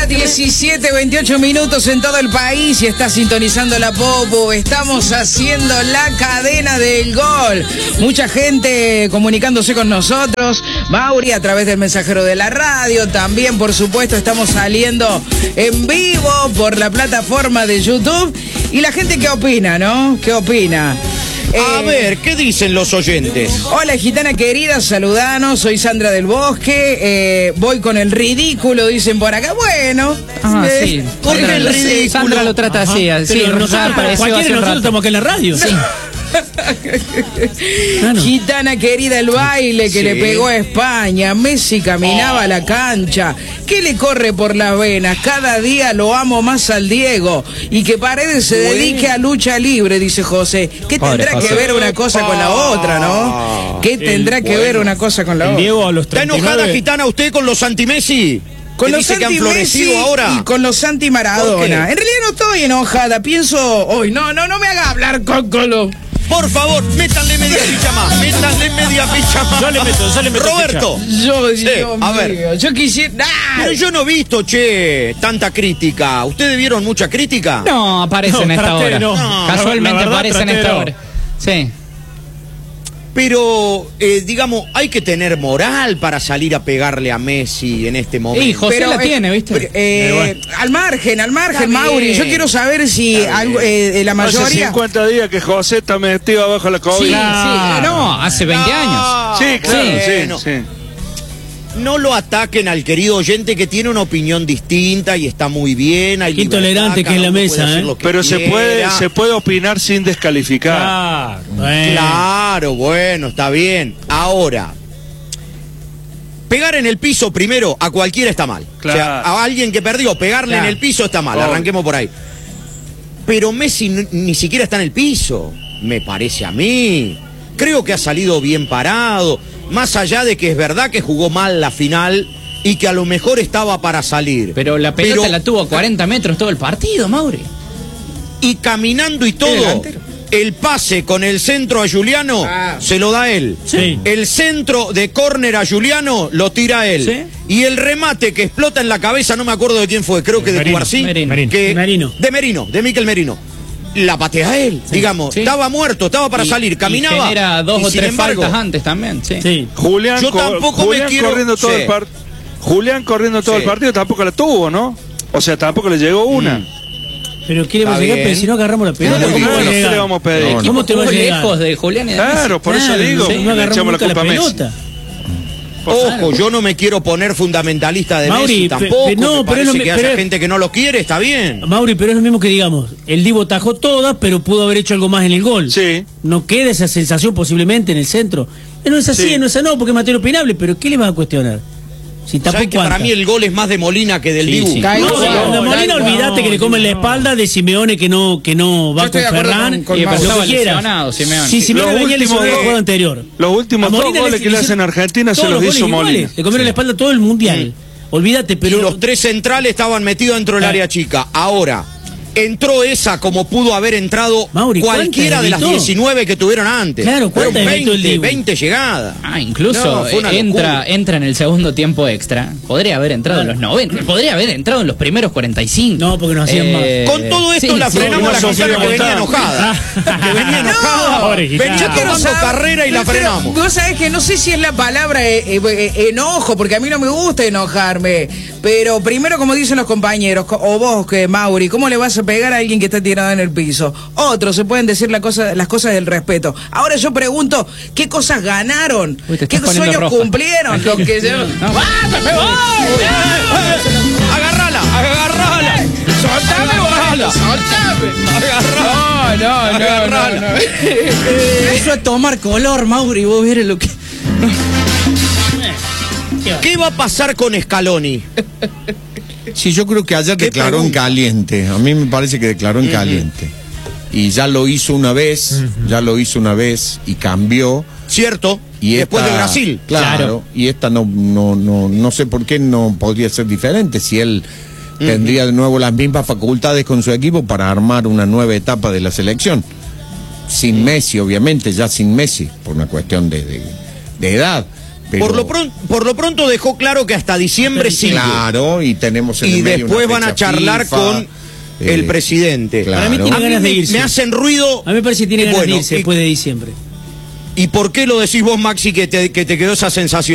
17:28 minutos en todo el país y está sintonizando la Popo. Estamos haciendo la cadena del gol. Mucha gente comunicándose con nosotros. Mauri a través del mensajero de la radio. También, por supuesto, estamos saliendo en vivo por la plataforma de YouTube. Y la gente, ¿qué opina, no? ¿Qué opina? A ver, ¿qué dicen los oyentes? Hola, gitana querida, saludanos, soy Sandra del Bosque, voy con el ridículo, dicen por acá. Bueno, sí. ¿Por qué el ridículo? Sandra lo trata así, así. Cualquiera de nosotros estamos acá en la radio. Sí. Gitana querida, el baile que le pegó a España. Messi caminaba a la cancha. ¿Qué le corre por las venas? Cada día lo amo más al Diego. Y que Paredes se dedique a lucha libre, dice José. ¿Qué tendrá que ver una cosa con la otra, no? ¿Qué tendrá que ver una cosa con la otra? Diego a los 39... ¿Está enojada, Gitana, usted con los anti-Messi? Con los anti-Messi ahora y con los anti-Maradona. En realidad no estoy enojada, pienso... Hoy no me haga hablar, Cócolo. Por favor, métanle media ficha más. Yo le meto Roberto. A ver. Yo quisiera... Pero yo no he visto, tanta crítica. ¿Ustedes vieron mucha crítica? No, aparece en esta hora. No. Casualmente aparece en esta hora. Sí. Pero, digamos, hay que tener moral para salir a pegarle a Messi en este momento. Y José la tiene, ¿viste? Al margen, Mauri. Yo quiero saber si la mayoría... Hace 50 días que José está metido abajo de la COVID. Sí, no, hace 20 años. Sí, claro, sí. No lo ataquen al querido oyente que tiene una opinión distinta y está muy bien. Hay intolerante que es la mesa, Pero se puede opinar sin descalificar. Claro, bueno, está bien. Ahora, pegar en el piso primero a cualquiera está mal. Claro. O sea, a alguien que perdió, pegarle en el piso está mal. Arranquemos por ahí. Pero Messi ni siquiera está en el piso, me parece a mí. Creo que ha salido bien parado. Más allá de que es verdad que jugó mal la final y que a lo mejor estaba para salir. Pero la pelota la tuvo a 40 metros todo el partido, Mauri. Y caminando y todo, el pase con el centro a Giuliano se lo da él. Sí. El centro de córner a Giuliano lo tira él. ¿Sí? Y el remate que explota en la cabeza, no me acuerdo de quién fue, creo que de Cubarsí. De Miquel Merino. La patea él, digamos. Sí. Estaba muerto, estaba para salir, caminaba. Y genera 2 o 3 faltas antes también, sí. Julián corriendo todo el partido tampoco la tuvo, ¿no? O sea, tampoco le llegó una. Pero quiere llegar, pero si no agarramos la pelota. ¿Cómo le vamos a pedir? ¿Cómo te vas a llegar? Lejos de Julián y de Messi. Claro, por eso digo, no agarramos la pelota. Ojo, yo no me quiero poner fundamentalista de Mauri, Messi tampoco. No, me parece que haya gente que no lo quiere, está bien. Mauri, pero es lo mismo que digamos, el Divo tajó todas, pero pudo haber hecho algo más en el gol. Sí. No queda esa sensación posiblemente en el centro. No es así, no es no, porque es Mateo opinable, pero ¿qué le vas a cuestionar? Si ¿sabes que para mí el gol es más de Molina que del Dibu? Sí. No, Molina, olvídate que le comen la espalda de Simeone que no va con Ferran. Lo que quiera. Si Simeone venía le hizo el juego anterior. Los últimos 2 goles que le hacen a Argentina se los hizo Molina. Le comieron la espalda todo el mundial. Olvídate, pero... Y los 3 centrales estaban metidos dentro del área chica. Ahora, entró esa como pudo haber entrado Mauri, cualquiera de las 19 que tuvieron antes. Claro, fueron 20 llegadas. Incluso entra en el segundo tiempo extra. Podría haber entrado en los 90, podría haber entrado en los primeros 45. No, porque nos hacían más. Con todo esto la frenamos a la Gitana que venía enojada. Que venía enojada. Venía tomando carrera y la frenamos. Vos sabés que no sé si es la palabra enojo, porque a mí no me gusta enojarme. Pero primero, como dicen los compañeros, o vos, que Mauri, ¿cómo le vas a pegar a alguien que está tirado en el piso? Otros se pueden decir las cosas del respeto. Ahora yo pregunto, ¿qué cosas ganaron? ¿Qué sueños cumplieron? Lo que yo... ¡Agarrala! ¡Soltame! No. Eso es tomar color, Mauri, vos vieres lo que... ¿Qué va a pasar con Scaloni? Sí, yo creo que ayer declaró en caliente. A mí me parece que declaró en caliente. Y ya lo hizo una vez, y cambió. Cierto, y después de Brasil. Claro. Y esta no sé por qué no podría ser diferente si él tendría de nuevo las mismas facultades con su equipo para armar una nueva etapa de la selección. Sin Messi, obviamente, ya sin Messi, por una cuestión de edad. Pero, por lo pronto dejó claro que hasta diciembre sigue. Claro, y tenemos y después van a charlar FIFA, con el presidente. Claro. Para mí tiene ganas de irse. Me hacen ruido. A mí me parece que tiene ganas de irse después de diciembre. ¿Y por qué lo decís vos, Maxi, que te quedó esa sensación?